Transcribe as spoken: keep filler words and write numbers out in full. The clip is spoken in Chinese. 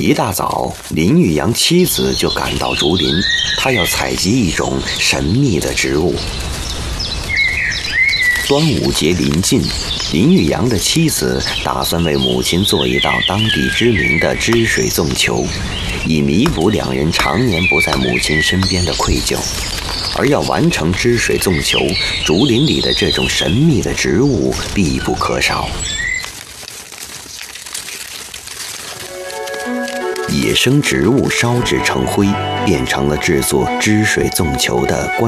一大早，林玉阳妻子就赶到竹林，他要采集一种神秘的植物。端午节临近，林玉阳的妻子打算为母亲做一道当地知名的汁水粽球，以弥补两人常年不在母亲身边的愧疚。而要完成汁水粽球，竹林里的这种神秘的植物必不可少。野生植物烧制成灰，变成了制作汁水粽球的关键。